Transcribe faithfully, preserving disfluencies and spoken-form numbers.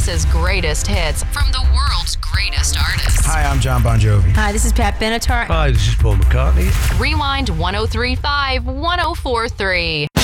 Chris's greatest hits from the world's greatest artists. Hi, I'm John Bon Jovi. Hi, this is Pat Benatar. Hi, this is Paul McCartney. Rewind one oh three point five, one oh four point three.